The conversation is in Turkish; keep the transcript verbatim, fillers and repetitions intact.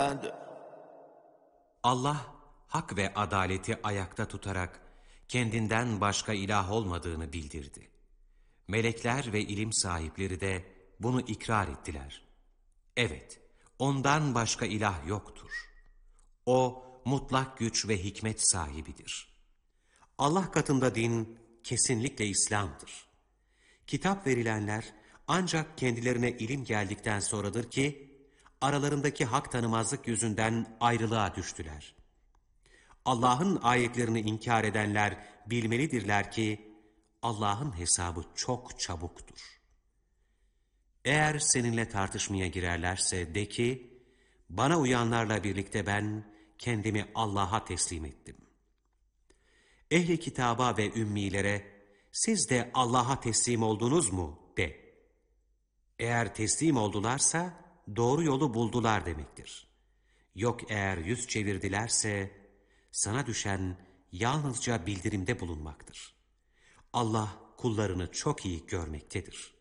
Allah, hak ve adaleti ayakta tutarak kendinden başka ilah olmadığını bildirdi. Melekler ve ilim sahipleri de bunu ikrar ettiler. Evet, ondan başka ilah yoktur. O, mutlak güç ve hikmet sahibidir. Allah katında din kesinlikle İslam'dır. Kitap verilenler ancak kendilerine ilim geldikten sonradır ki, aralarındaki hak tanımazlık yüzünden ayrılığa düştüler. Allah'ın ayetlerini inkar edenler bilmelidirler ki, Allah'ın hesabı çok çabuktur. Eğer seninle tartışmaya girerlerse de ki, bana uyanlarla birlikte ben kendimi Allah'a teslim ettim. Ehli kitaba ve ümmilere, siz de Allah'a teslim oldunuz mu de. Eğer teslim oldularsa doğru yolu buldular demektir. Yok eğer yüz çevirdilerse sana düşen yalnızca bildirimde bulunmaktır. Allah kullarını çok iyi görmektedir.